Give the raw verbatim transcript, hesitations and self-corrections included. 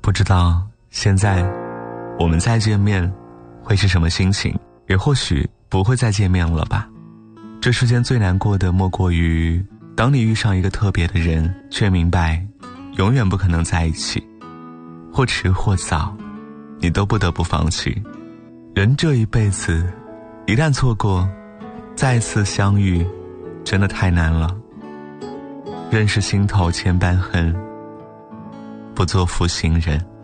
不知道现在我们再见面会是什么心情，也或许不会再见面了吧。这世间最难过的莫过于当你遇上一个特别的人，却明白永远不可能在一起，或迟或早你都不得不放弃。人这一辈子一旦错过，再次相遇真的太难了。认识心头千般恨，不做负心人。